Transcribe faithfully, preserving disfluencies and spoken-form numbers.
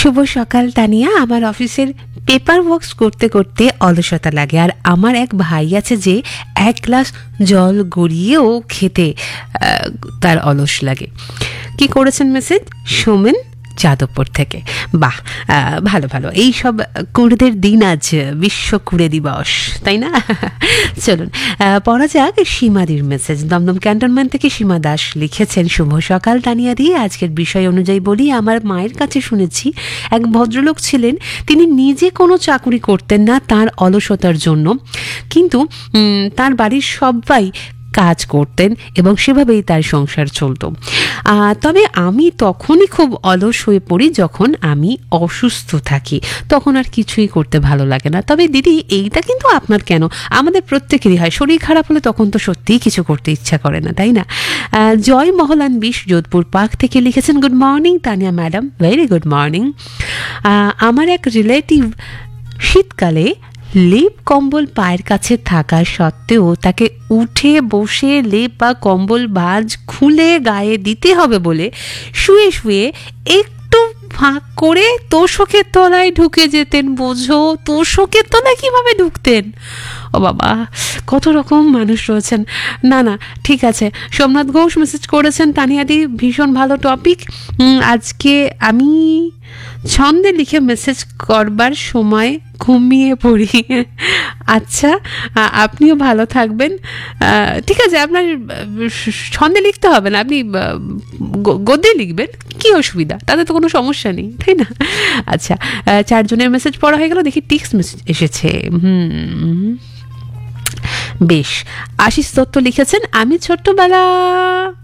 শুভ সকাল তানিয়া। আমার অফিসের পেপার ওয়ার্কস করতে করতে অলসতা লাগে, আর আমার এক ভাই আছে যে এক গ্লাস জল গড়িয়েও খেতে আহ, তার অলস লাগে। কি করেছেন মেসেজ? সোমেন যাদবপুর থেকে। বাহ, আহ, ভালো ভালো। এই সব কুড়েদের দিন আজ বিশ্ব কুড়ে দিবস, তাই না? চলুন আহ, পড়া যাক সীমাদির মেসেজ। দমদম ক্যান্টনমেন্ট থেকে সীমা দাস লিখেছেন, শুভ সকাল তানিয়া দি। আজকের বিষয় অনুযায়ী বলি, আমার মায়ের কাছে শুনেছি এক ভদ্রলোক ছিলেন, তিনি নিজে কোনো চাকুরি করতেন না তার অলসতার জন্য, কিন্তু উম, তার বাড়ির সবাই কাজ করতেন এবং সেভাবেই তার সংসার চলত। তবে আমি তখনই খুব অলস হয়ে পড়ি যখন আমি অসুস্থ থাকি, তখন আর কিছুই করতে ভালো লাগে না। তবে দিদি, এইটা কিন্তু আপনার কেন, আমাদের প্রত্যেকেরই হয়। শরীর খারাপ হলে তখন তো সত্যিই কিছু করতে ইচ্ছা করে না, তাই না? জয় মহলান বিশ যোধপুর পার্ক থেকে লিখেছেন, good morning Tania madam. Very good morning. আমার এক রিলেটিভ শীতকালে লেপ কম্বল পায়ের কাছে থাকা সত্ত্বেও তাকে উঠে বসে লেপ বা কম্বল ভাঁজ খুলে গায়ে দিতে হবে বলে শুয়ে শুয়ে একটু ফাঁক করে তোষকের তলায় ঢুকে যেতেন। বোঝো, তোষকের তলায় কিভাবে ঢুকতেন? ও বাবা, কত রকম মানুষ রয়েছেন। না না, ঠিক আছে। সোমনাথ ঘোষ মেসেজ করেছেন, তানিয়াদি ভীষণ ভালো টপিক। আজকে আমি ছন্দে লিখে মেসেজ করবার সময় ঘুমিয়ে পড়ি। আচ্ছা, আপনিও ভালো থাকবেন। ঠিক আছে, আপনার ছন্দে লিখতে হবে না, আপনি গদ্যে লিখবেন, কি অসুবিধা? তাতে তো কোনো সমস্যা নেই, তাই না? আচ্ছা, চারজনের মেসেজ পড়া হয়ে গেল। দেখি টিক্স মেসেজ এসেছে। হুম, বেশ। আশিস দত্ত লিখেছেন, আমি ছোট্টবেলা